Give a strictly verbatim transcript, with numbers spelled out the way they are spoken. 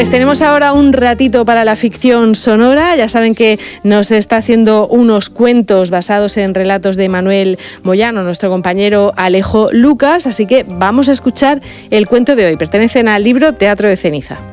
Pues tenemos ahora un ratito para la ficción sonora. Ya saben que nos está haciendo unos cuentos basados en relatos de Manuel Moyano, nuestro compañero Alejo Lucas, así que vamos a escuchar el cuento de hoy. Pertenecen al libro Teatro de Ceniza.